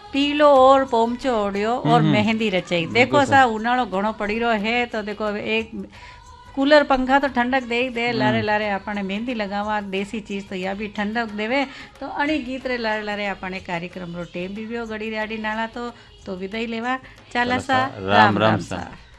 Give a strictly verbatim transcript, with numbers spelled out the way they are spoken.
पीलो और पोमचो ओढ़ियो और मेहंदी रचाई। देखो सा उनाळो घणो पड़ी रहो है तो देखो एक कूलर पंखा तो ठंडक दे ही दे, लारे लारे आपने मेहंदी लगावा देसी चीज तो या भी ठंडक देवे। तो अणी गीत रे लारे लारे आपने कार्यक्रम रो टेम भी वियो घड़ी राडी नाला तो तो विदाई लेवा चाला सा राम राम सा।